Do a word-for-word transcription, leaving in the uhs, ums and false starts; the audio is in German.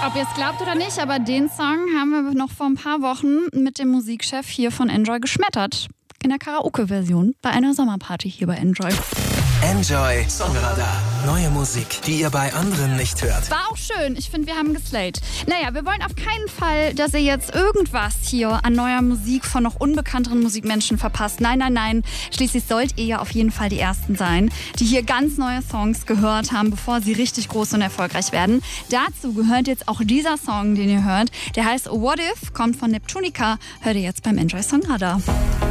Ob ihr es glaubt oder nicht, aber den Song haben wir noch vor ein paar Wochen mit dem Musikchef hier von Enjoy geschmettert. In der Karaoke-Version bei einer Sommerparty hier bei Enjoy. Enjoy Songradar. Neue Musik, die ihr bei anderen nicht hört. War auch schön. Ich finde, wir haben geslayt. Naja, wir wollen auf keinen Fall, dass ihr jetzt irgendwas hier an neuer Musik von noch unbekannteren Musikmenschen verpasst. Nein, nein, nein. Schließlich sollt ihr ja auf jeden Fall die Ersten sein, die hier ganz neue Songs gehört haben, bevor sie richtig groß und erfolgreich werden. Dazu gehört jetzt auch dieser Song, den ihr hört. Der heißt What If, kommt von Neptunica. Hört ihr jetzt beim Enjoy Songradar.